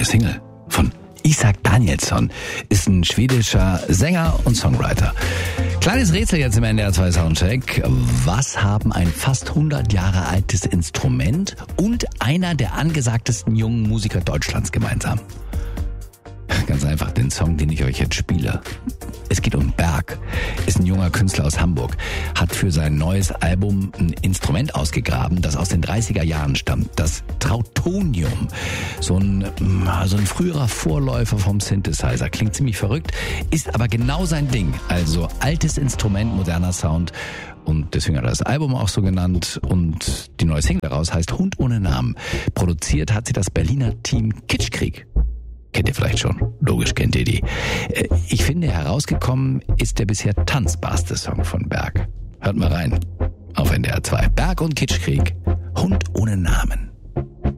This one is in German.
neue Single von Isak Danielsson, ist ein schwedischer Sänger und Songwriter. Kleines Rätsel jetzt im NDR 2 Soundcheck. Was haben ein fast 100 Jahre altes Instrument und einer der angesagtesten jungen Musiker Deutschlands gemeinsam? Ganz einfach, den Song, den ich euch jetzt spiele. Es geht um Berg, ist ein junger Künstler aus Hamburg, hat für sein neues Album ein Instrument ausgegraben, das aus den 30er Jahren stammt, das Trautonium. So ein früherer Vorläufer vom Synthesizer. Klingt ziemlich verrückt, ist aber genau sein Ding. Also altes Instrument, moderner Sound. Und deswegen hat er das Album auch so genannt. Und die neue Single daraus heißt Hund ohne Namen. Produziert hat sie das Berliner Team Kitschkrieg. Kennt ihr vielleicht schon. Logisch kennt ihr die. Ich finde, herausgekommen ist der bisher tanzbarste Song von Berg. Hört mal rein. Auf NDR 2. Berg und Kitschkrieg. Hund ohne Namen.